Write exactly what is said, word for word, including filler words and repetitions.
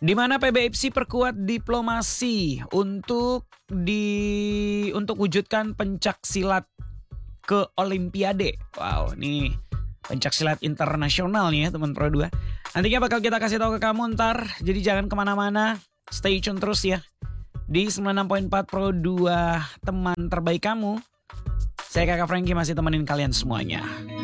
Di mana P B I F C perkuat diplomasi untuk di untuk wujudkan pencak silat ke Olimpiade. Wow, nih pencak silat internasional nih ya teman Pro dua. Nantinya bakal kita kasih tahu ke kamu ntar. Jadi jangan kemana-mana, stay tune terus ya. Di sembilan puluh enam koma empat Pro dua, teman terbaik kamu. Saya Kakak Frankie masih temenin kalian semuanya.